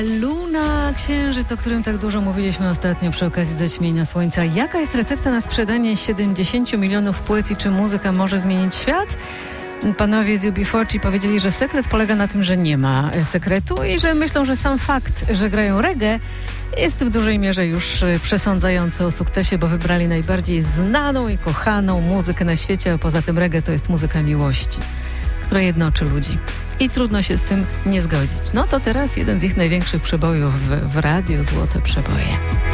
Luna, księżyc, o którym tak dużo mówiliśmy ostatnio przy okazji zaćmienia słońca. Jaka jest recepta na sprzedanie 70 milionów płyt i czy muzyka może zmienić świat? Panowie z UB40 powiedzieli, że sekret polega na tym, że nie ma sekretu i że myślą, że sam fakt, że grają reggae, jest w dużej mierze już przesądzający o sukcesie, bo wybrali najbardziej znaną i kochaną muzykę na świecie, a poza tym reggae to jest muzyka miłości, która jednoczy ludzi. I trudno się z tym nie zgodzić. No to teraz jeden z ich największych przebojów w radiu, Złote Przeboje.